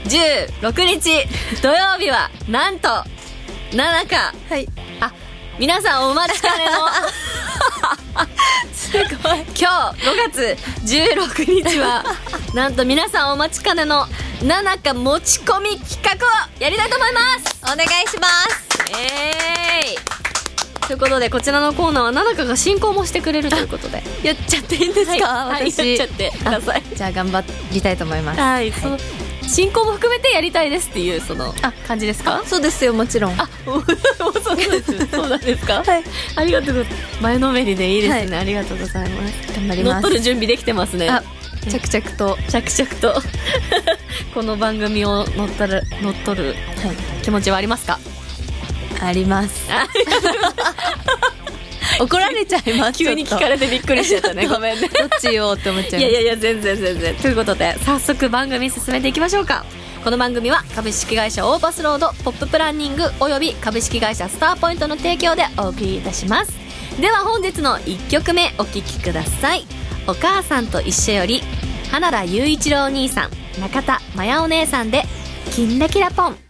16日土曜日はなんと7日、はい、あ、皆さんお待ちかねのすごい今日5月16日はなんと皆さんお待ちかねの7日持ち込み企画をやりたいと思います。 お願いします。 ということでこちらのコーナーは7日が進行もしてくれるということでやっちゃっていいんですか？ はい、 私やっちゃってください。 じゃあ頑張りたいと思います。 はい、その進行も含めてやりたいですっていうその感じですか？ そうですよ、もちろん。 そうなんですか？ はい、 ありがとうございます。前のめりでいいですね、はい、ありがとうございます。 頑張ります。 乗っ取る準備できてますね。 着々とこの番組を乗っ取る、はい、気持ちはありますか？ あります。怒られちゃいます。 急に聞かれてびっくりしちゃったね。ごめんね。 どっちよって思っちゃいます。 いや全然ということで早速番組進めていきましょうか。この番組は株式会社オーバスロードポッププランニングおよび株式会社スターポイントの提供でお送りいたします。では本日の1曲目お聴きください。お母さんと一緒より花田雄一郎兄さん、中田真也お姉さんでキンラキラポン。